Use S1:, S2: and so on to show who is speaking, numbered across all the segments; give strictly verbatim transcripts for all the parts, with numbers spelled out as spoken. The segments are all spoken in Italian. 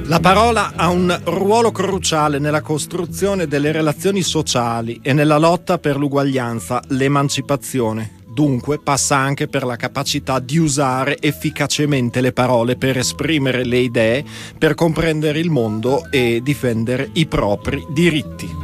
S1: La parola ha un ruolo cruciale nella costruzione delle relazioni sociali e nella lotta per l'uguaglianza, l'emancipazione. Dunque passa anche per la capacità di usare efficacemente le parole per esprimere le idee, per comprendere il mondo e difendere i propri diritti.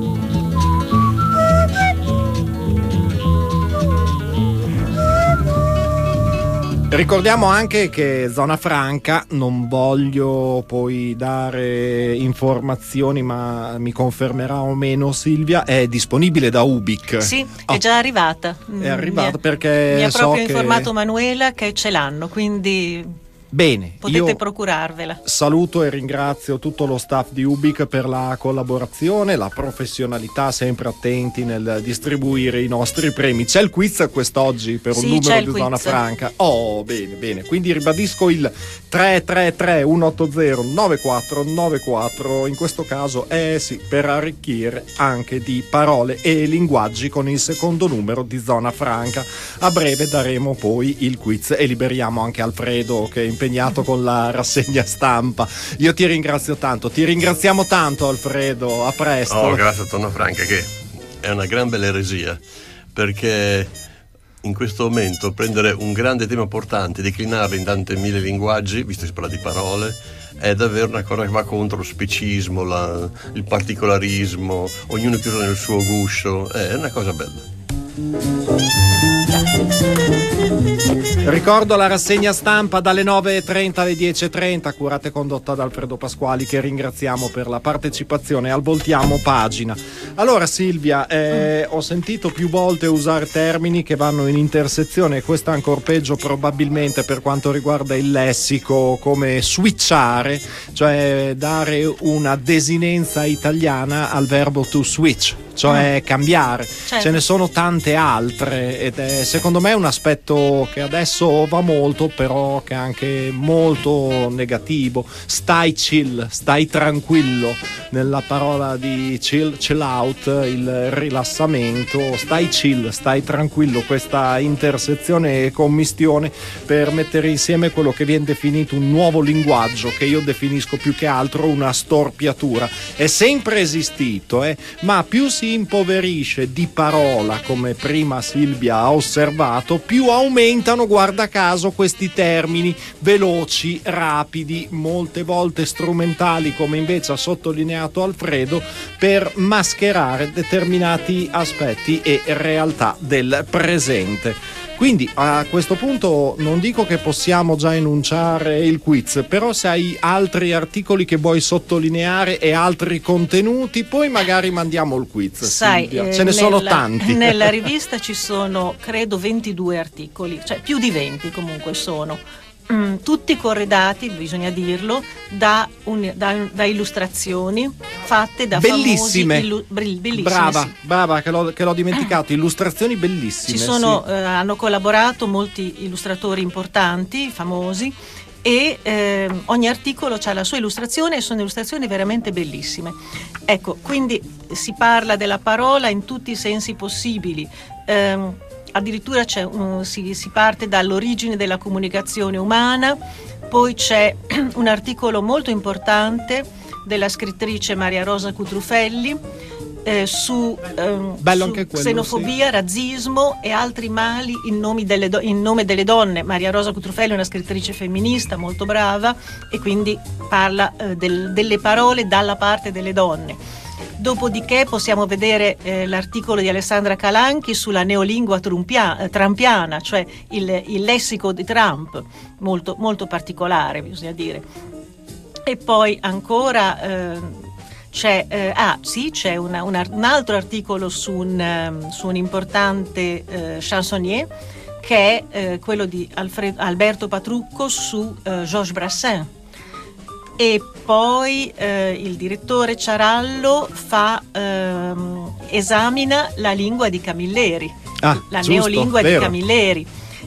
S1: Ricordiamo anche che Zona Franca, non voglio poi dare informazioni ma mi confermerà o meno Silvia, è disponibile da Ubic.
S2: Sì,
S1: oh.
S2: è già arrivata.
S1: È arrivata
S2: mi
S1: perché
S2: mi ha
S1: so
S2: proprio
S1: che...
S2: informato Manuela che ce l'hanno, quindi...
S1: Bene,
S2: potete
S1: io
S2: procurarvela.
S1: Saluto e ringrazio tutto lo staff di Ubic per la collaborazione, la professionalità, sempre attenti nel distribuire i nostri premi. C'è il quiz quest'oggi per
S2: sì,
S1: un numero di
S2: quiz.
S1: Zona Franca. Oh, bene, bene. Quindi ribadisco il tre tre tre uno otto zero nove quattro nove quattro, in questo caso eh sì, per arricchire anche di parole e linguaggi con il secondo numero di Zona Franca. A breve daremo poi il quiz e liberiamo anche Alfredo che è impegnato con la rassegna stampa. Io ti ringrazio tanto, ti ringraziamo tanto Alfredo, a presto.
S3: Oh, grazie a Zona Franca, che è una gran bella eresia, perché in questo momento prendere un grande tema importante, declinarlo in tanti mille linguaggi, visto che si parla di parole, è davvero una cosa che va contro lo specismo, la, il particolarismo, ognuno chiuso nel suo guscio, è una cosa bella.
S1: Ricordo la rassegna stampa dalle nove e trenta alle dieci e trenta, curata e condotta da Alfredo Pasquali, che ringraziamo per la partecipazione al Voltiamo Pagina. Allora Silvia, eh, ho sentito più volte usare termini che vanno in intersezione, e questo è ancora peggio probabilmente per quanto riguarda il lessico, come switchare, cioè dare una desinenza italiana al verbo to switch, cioè mm. cambiare.
S2: Certo.
S1: Ce ne sono tante altre ed è secondo me un aspetto che adesso va molto, però che è anche molto negativo. Stai chill, stai tranquillo, nella parola di chill, chill out, il rilassamento. Stai chill, stai tranquillo, questa intersezione e commistione per mettere insieme quello che viene definito un nuovo linguaggio, che io definisco più che altro una storpiatura. È sempre esistito, eh, ma più si impoverisce di parola, come prima Silvia ha osservato, più aumentano, guarda caso, questi termini veloci, rapidi, molte volte strumentali, come invece ha sottolineato Alfredo, per mascherare determinati aspetti e realtà del presente. Quindi a questo punto non dico che possiamo già enunciare il quiz, però se hai altri articoli che vuoi sottolineare e altri contenuti, poi magari mandiamo il quiz.
S2: Sai,
S1: Silvia.
S2: eh,
S1: Ce ne
S2: nella,
S1: sono tanti.
S2: Nella rivista ci sono, credo, ventidue articoli, cioè più di venti comunque sono. Mm, tutti corredati, bisogna dirlo, da, un, da, da illustrazioni fatte da
S1: bellissime.
S2: famosi illu- bellissime.
S1: Brava,
S2: sì.
S1: brava, che l'ho, che l'ho dimenticato. Illustrazioni bellissime.
S2: Ci sono,
S1: sì.
S2: eh, hanno collaborato molti illustratori importanti, famosi, e eh, ogni articolo ha la sua illustrazione e sono illustrazioni veramente bellissime. Ecco, quindi si parla della parola in tutti i sensi possibili. Eh, addirittura c'è un, si, si parte dall'origine della comunicazione umana, poi c'è un articolo molto importante della scrittrice Maria Rosa Cutrufelli eh, su, ehm,
S1: Bello
S2: su
S1: anche quello,
S2: xenofobia,
S1: sì.
S2: razzismo e altri mali in nome, delle do- in nome delle donne. Maria Rosa Cutrufelli è una scrittrice femminista molto brava e quindi parla eh, del, delle parole dalla parte delle donne. Dopodiché possiamo vedere eh, l'articolo di Alessandra Calanchi sulla neolingua trumpia- eh, trampiana, cioè il, il lessico di Trump, molto, molto particolare, bisogna dire. E poi ancora eh, c'è, eh, ah, sì, c'è una, una, un altro articolo su un, um, su un importante eh, chansonnier, che è eh, quello di Alfred, Alberto Patrucco su eh, Georges Brassens. E poi eh, il direttore Ciarallo fa, ehm, esamina la lingua di Camilleri,
S1: ah,
S2: la
S1: giusto,
S2: neolingua
S1: vero.
S2: di Camilleri,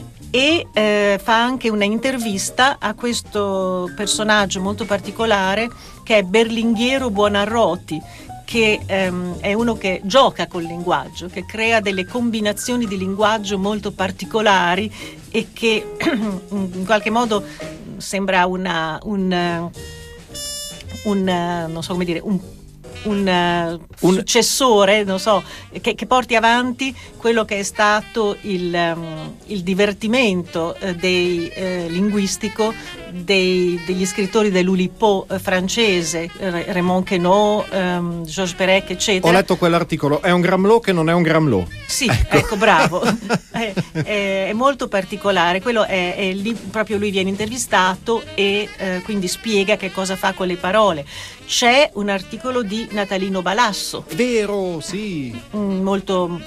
S2: e eh, fa anche una intervista a questo personaggio molto particolare che è Berlinghiero Buonarroti, che ehm, è uno che gioca col linguaggio, che crea delle combinazioni di linguaggio molto particolari e che in qualche modo sembra una, un, un non so come dire, un Un, uh, un successore, non so, che, che porti avanti quello che è stato il, um, il divertimento uh, dei, uh, linguistico dei, degli scrittori dell'Oulipo uh, francese, uh, Raymond Queneau, um, Georges Perec, eccetera.
S1: Ho letto quell'articolo, è un Gramelot che non è un Gramelot.
S2: Sì, ecco, ecco bravo. è, è, è molto particolare. Quello è, è lì, proprio lui viene intervistato e uh, quindi spiega che cosa fa con le parole. C'è un articolo di Natalino Balasso.
S1: Vero, sì.
S2: Molto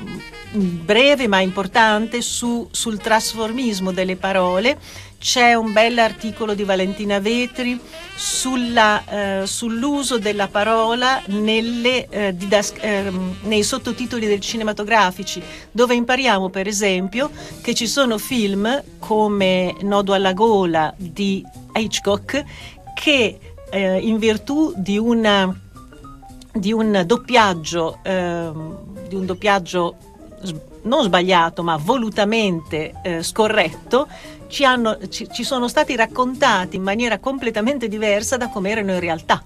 S2: breve ma importante su, sul trasformismo delle parole. C'è un bell'articolo di Valentina Vetri sulla, eh, sull'uso della parola nelle, eh, didas- eh, nei sottotitoli del cinematografici, dove impariamo per esempio che ci sono film come Nodo alla gola di Hitchcock che eh, in virtù di una di un doppiaggio eh, di un doppiaggio non sbagliato ma volutamente eh, scorretto ci, hanno, ci, ci sono stati raccontati in maniera completamente diversa da come erano in realtà.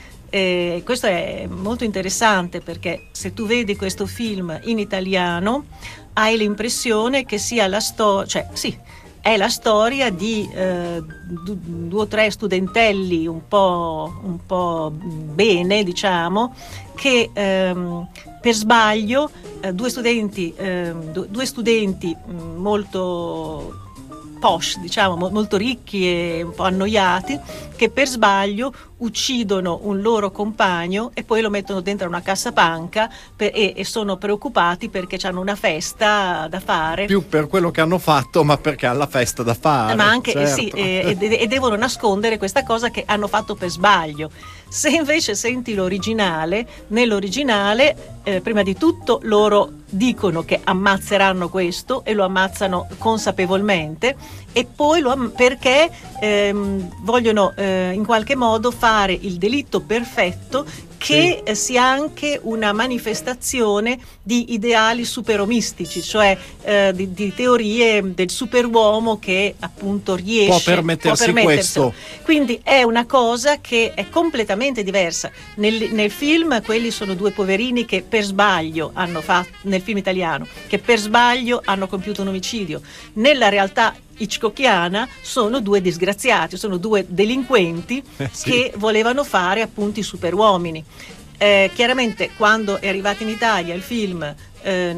S2: E questo è molto interessante perché se tu vedi questo film in italiano hai l'impressione che sia la storia, cioè sì, è la storia di eh, du- due o tre studentelli un po', un po' bene, diciamo, che ehm, per sbaglio eh, due studenti, ehm, du- due studenti mh, molto posh, diciamo, mo- molto ricchi e un po' annoiati, che per sbaglio uccidono un loro compagno e poi lo mettono dentro una cassapanca per, e, e sono preoccupati perché hanno una festa da fare.
S1: Più per quello che hanno fatto, ma perché hanno la festa da fare.
S2: Ma anche
S1: certo.
S2: eh, sì, e, e, e devono nascondere questa cosa che hanno fatto per sbaglio. Se invece senti l'originale, nell'originale eh, prima di tutto loro dicono che ammazzeranno questo e lo ammazzano consapevolmente e poi lo am- perché ehm, vogliono eh, in qualche modo fare il delitto perfetto che sì. sia anche una manifestazione di ideali superomistici, cioè eh, di, di teorie del superuomo che appunto riesce
S1: può permettersi
S2: può
S1: questo.
S2: Quindi è una cosa che è completamente diversa. Nel, nel film quelli sono due poverini che per sbaglio hanno fatto, nel film italiano, che per sbaglio hanno compiuto un omicidio. Nella realtà hitchcockiana sono due disgraziati, sono due delinquenti eh, sì. che volevano fare appunto i superuomini. Eh, chiaramente quando è arrivato in Italia il film eh,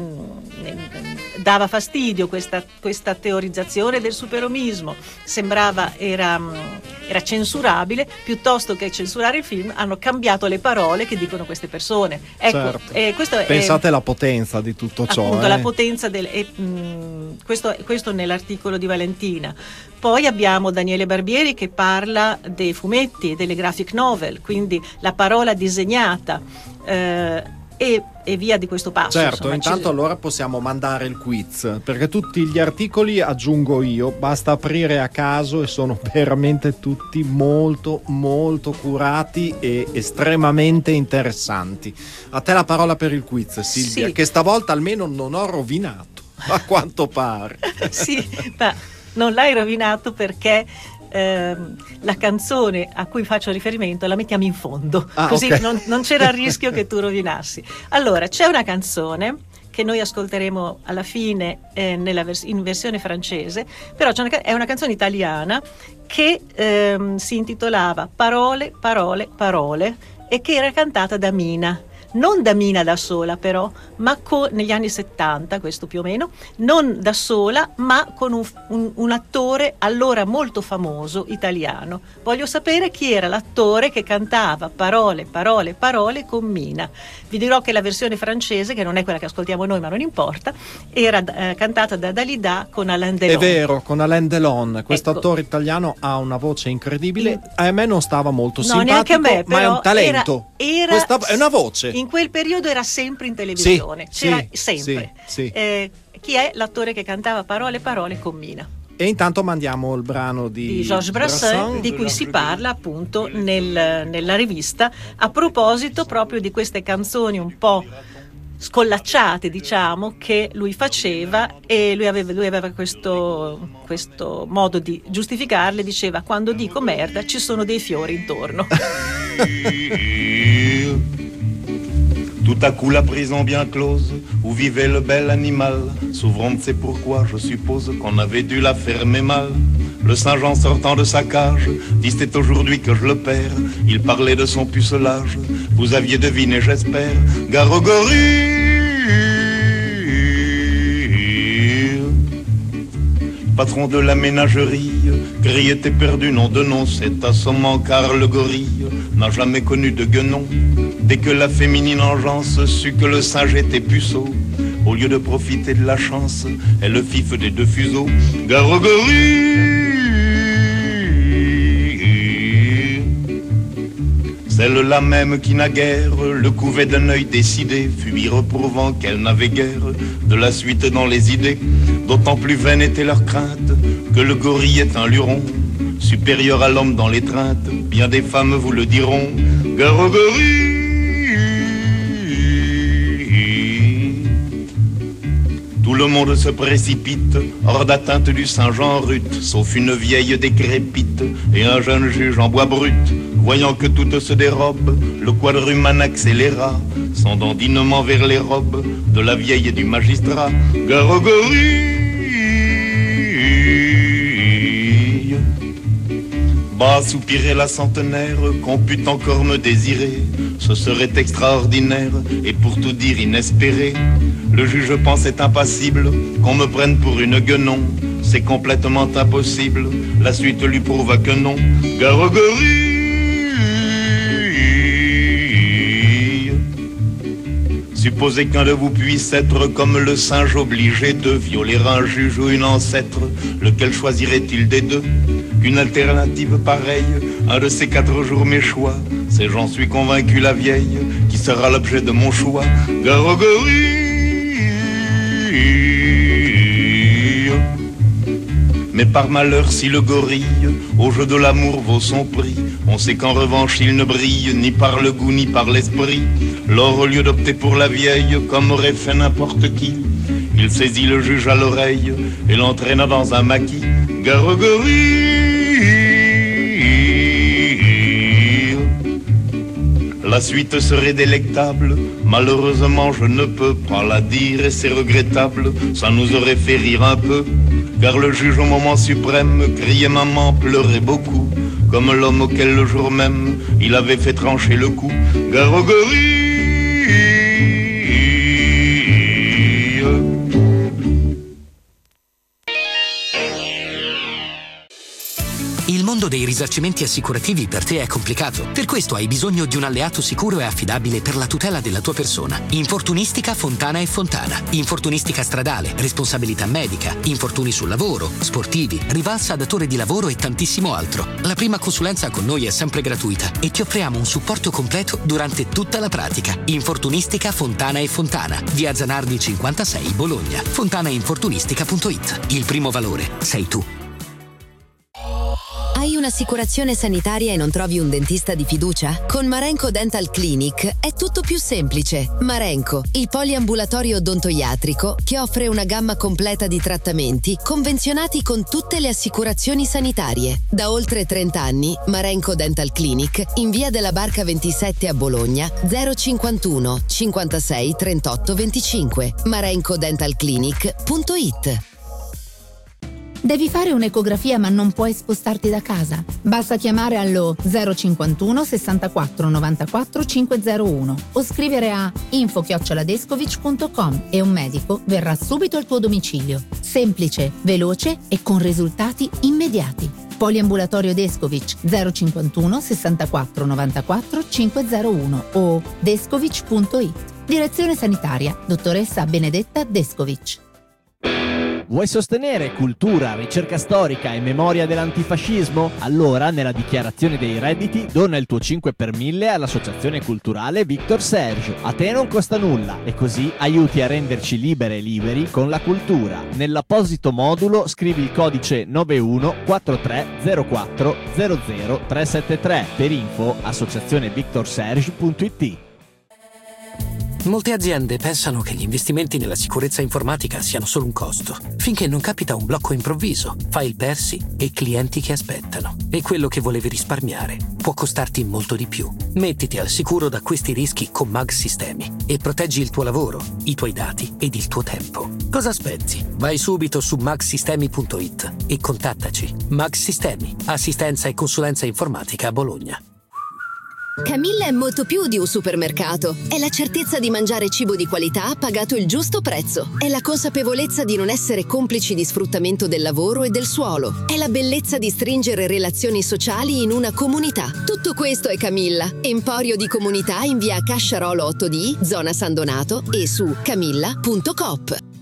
S2: dava fastidio questa, questa teorizzazione del superomismo, sembrava era, era censurabile, piuttosto che censurare il film hanno cambiato le parole che dicono queste persone. Ecco,
S1: certo.
S2: eh, questo
S1: pensate
S2: è,
S1: alla potenza di tutto ciò.
S2: Appunto,
S1: eh.
S2: la potenza del, eh, mh, questo, questo nell'articolo di Valentina. Poi abbiamo Daniele Barbieri che parla dei fumetti e delle graphic novel, quindi la parola disegnata eh, e, e via di questo passo.
S1: Certo,
S2: insomma,
S1: intanto
S2: ci...
S1: allora possiamo mandare il quiz, perché tutti gli articoli, aggiungo io, basta aprire a caso e sono veramente tutti molto molto curati e estremamente interessanti. A te la parola per il quiz, Silvia,
S2: sì.
S1: che stavolta almeno non ho rovinato, a quanto pare.
S2: Sì, ma non l'hai rovinato perché ehm, la canzone a cui faccio riferimento la mettiamo in fondo,
S1: ah,
S2: così
S1: okay.
S2: non, non c'era il rischio che tu rovinassi. Allora, c'è una canzone che noi ascolteremo alla fine eh, nella vers- in versione francese, però c'è una, è una canzone italiana che ehm, si intitolava Parole, parole, parole e che era cantata da Mina. Non da Mina da sola però, ma con, negli anni settanta, questo più o meno, non da sola, ma con un, un, un attore allora molto famoso italiano. Voglio sapere chi era l'attore che cantava Parole, parole, parole con Mina. Vi dirò che la versione francese, che non è quella che ascoltiamo noi, ma non importa, era eh, cantata da Dalida con Alain Delon.
S1: È vero, con Alain Delon. Questo
S2: ecco.
S1: attore italiano ha una voce incredibile.
S2: In...
S1: A me non stava molto
S2: no,
S1: simpatico,
S2: neanche a me,
S1: ma è un talento.
S2: Era, era,
S1: Questa è una voce.
S2: In quel periodo era sempre in televisione,
S1: sì,
S2: c'era
S1: sì,
S2: sempre.
S1: Sì, sì.
S2: Eh, chi è l'attore che cantava Parole, parole con Mina?
S1: E intanto mandiamo il brano di,
S2: di Georges Brassens, di cui si parla appunto nel, nella rivista, a proposito proprio di queste canzoni un po' scollacciate, diciamo, che lui faceva, e lui aveva, lui aveva questo, questo modo di giustificarle, diceva: quando dico merda ci sono dei fiori intorno.
S4: Tout à coup la prison bien close, où vivait le bel animal, s'ouvrant ne sait pourquoi, je suppose qu'on avait dû la fermer mal. Le Saint-Jean sortant de sa cage, dit c'est aujourd'hui que je le perds. Il parlait de son pucelage, vous aviez deviné j'espère. Garogori, patron de la ménagerie, criait était perdu, nom de nom, c'est assommant car le gorille n'a jamais connu de guenon. Dès que la féminine engeance sut que le singe était puceau, au lieu de profiter de la chance, elle le fif des deux fuseaux. Garogori, celle-là même qui naguère le couvait d'un œil décidé, fut lui reprouvant qu'elle n'avait guère de la suite dans les idées. D'autant plus vaine était leur crainte que le gorille est un luron, supérieur à l'homme dans l'étreinte, bien des femmes vous le diront. Garogori, tout le monde se précipite hors d'atteinte du Saint-Jean rut, sauf une vieille décrépite et un jeune juge en bois brut. Voyant que tout se dérobe, le quadrumane accéléra son dandinement vers les robes de la vieille et du magistrat. Garogori, bas soupirait la centenaire, qu'on pût encore me désirer, ce serait extraordinaire et pour tout dire inespéré. Le juge pensait impassible qu'on me prenne pour une guenon, c'est complètement impossible, la suite lui prouva que non. Garogori, supposez qu'un de vous puisse être comme le singe obligé de violer un juge ou une ancêtre, lequel choisirait-il des deux? Qu'une alternative pareille, un de ces quatre jours mes choix, c'est j'en suis convaincu la vieille, qui sera l'objet de mon choix. Garogori, mais par malheur si le gorille au jeu de l'amour vaut son prix, on sait qu'en revanche il ne brille ni par le goût ni par l'esprit. Lors au lieu d'opter pour la vieille comme aurait fait n'importe qui, il saisit le juge à l'oreille et l'entraîna dans un maquis. Garogori, la suite serait délectable, malheureusement je ne peux pas la dire et c'est regrettable, ça nous aurait fait rire un peu, car le juge au moment suprême criait maman, pleurait beaucoup, comme l'homme auquel le jour même il avait fait trancher le cou. Garogori,
S5: il mondo dei risarcimenti assicurativi per te è complicato. Per questo hai bisogno di un alleato sicuro e affidabile per la tutela della tua persona. Infortunistica Fontana e Fontana. Infortunistica stradale, responsabilità medica, infortuni sul lavoro, sportivi, rivalsa a datore di lavoro e tantissimo altro. La prima consulenza con noi è sempre gratuita e ti offriamo un supporto completo durante tutta la pratica. Infortunistica Fontana e Fontana. Via Zanardi cinquantasei, Bologna. fontanainfortunistica punto it. Il primo valore sei tu.
S6: Hai un'assicurazione sanitaria e non trovi un dentista di fiducia? Con Marenco Dental Clinic è tutto più semplice. Marenco, il poliambulatorio odontoiatrico che offre una gamma completa di trattamenti convenzionati con tutte le assicurazioni sanitarie. Da oltre trenta anni, Marenco Dental Clinic in via della Barca ventisette a Bologna zero cinquantuno cinquantasei trentotto venticinque. marenco dental clinic punto it.
S7: Devi fare un'ecografia ma non puoi spostarti da casa? Basta chiamare allo zero cinquantuno sessantaquattro novantaquattro cinquecentouno o scrivere a info chiocciola descovich punto com e un medico verrà subito al tuo domicilio. Semplice, veloce e con risultati immediati. Poliambulatorio Descovich zero cinquantuno sessantaquattro novantaquattro cinquecentouno o descovich punto it. Direzione sanitaria dottoressa Benedetta Descovich.
S8: Vuoi sostenere cultura, ricerca storica e memoria dell'antifascismo? Allora, nella dichiarazione dei redditi, dona il tuo cinque per mille all'associazione culturale Victor Serge. A te non costa nulla e così aiuti a renderci libere e liberi con la cultura. Nell'apposito modulo scrivi il codice nove uno quattro tre zero quattro zero zero tre sette tre per info associazione victor serge punto it.
S5: Molte aziende pensano che gli investimenti nella sicurezza informatica siano solo un costo, finché non capita un blocco improvviso, file persi e clienti che aspettano. E quello che volevi risparmiare può costarti molto di più. Mettiti al sicuro da questi rischi con Mag Sistemi e proteggi il tuo lavoro, i tuoi dati ed il tuo tempo. Cosa aspetti? Vai subito su mag sistemi punto it e contattaci. Mag Sistemi, assistenza e consulenza informatica a Bologna.
S6: Camilla è molto più di un supermercato. È la certezza di mangiare cibo di qualità pagato il giusto prezzo. È la consapevolezza di non essere complici di sfruttamento del lavoro e del suolo. È la bellezza di stringere relazioni sociali in una comunità. Tutto questo è Camilla. Emporio di comunità in via Casciarolo otto D, zona San Donato, e su camilla punto coop.